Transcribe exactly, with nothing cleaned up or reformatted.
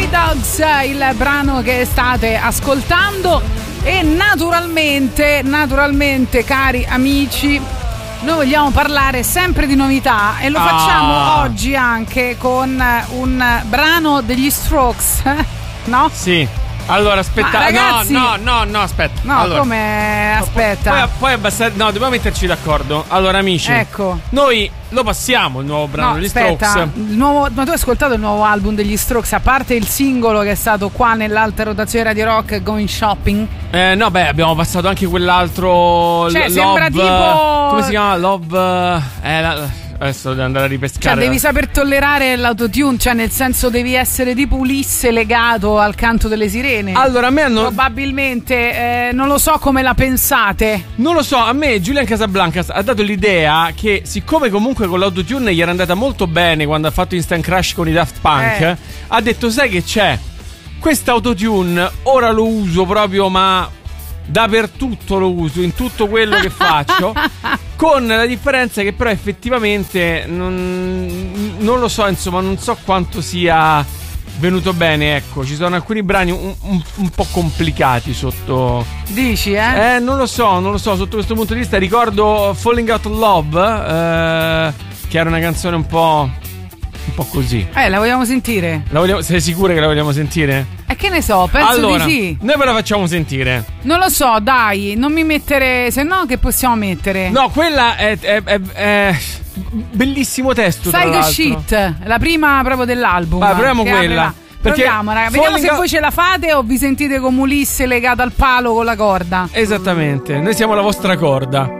Stray Dogs, il brano che state ascoltando. E naturalmente, naturalmente, cari amici, noi vogliamo parlare sempre di novità e lo facciamo ah. oggi anche con un brano degli Strokes, no? Sì. Allora aspetta, ragazzi, no, no, no, no, aspetta. No, allora, come aspetta? Poi, poi abbassare, no, dobbiamo metterci d'accordo. Allora, amici, ecco, noi lo passiamo il nuovo brano no, degli aspetta, Strokes. Il nuovo, ma tu hai ascoltato il nuovo album degli Strokes, a parte il singolo che è stato qua nell'alta rotazione Radio Rock, Going Shopping? Eh, no, beh, abbiamo passato anche quell'altro. Cioè, l- sembra Love, tipo. Come si chiama? Love. Eh, la, adesso devo andare a ripescare. Cioè, devi saper tollerare l'autotune, cioè, nel senso, devi essere tipo Ulisse legato al canto delle sirene. Allora, a me hanno. Probabilmente, eh, non lo so come la pensate. Non lo so, a me Julian Casablancas ha dato l'idea che, siccome comunque con l'autotune gli era andata molto bene quando ha fatto Instant Crush con i Daft Punk, Eh. ha detto: sai che c'è? Quest'autotune ora lo uso proprio, ma dappertutto lo uso, in tutto quello che faccio. Con la differenza che però effettivamente non, non lo so, insomma, non so quanto sia venuto bene, ecco. Ci sono alcuni brani un, un, un po' complicati sotto. Dici, eh? Eh, non lo so, non lo so, sotto questo punto di vista. Ricordo Falling Out of Love, eh, che era una canzone un po', un po' così. Eh, la vogliamo sentire? La vogliamo, sei sicura che la vogliamo sentire? E che ne so, penso allora, di sì. noi ve la facciamo sentire. Non lo so, dai, non mi mettere. Se no, che possiamo mettere? No, quella è, è, è, è bellissimo testo. Sai tra che l'altro. shit, la prima proprio dell'album. Vai, proviamo che quella. apre la- Perché Proviamo, raga. Vediamo se Falling voi ce la fate o vi sentite come Ulisse legato al palo con la corda. Esattamente, noi siamo la vostra corda.